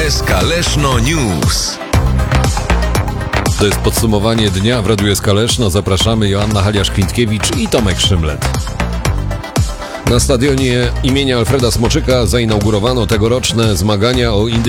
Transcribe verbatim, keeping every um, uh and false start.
S K Leszno News. To jest podsumowanie dnia w Radiu S K Leszno. Zapraszamy Joanna Haliarz-Kwintkiewicz i Tomek Szymlet. Na stadionie imienia Alfreda Smoczyka zainaugurowano tegoroczne zmagania o indywidualne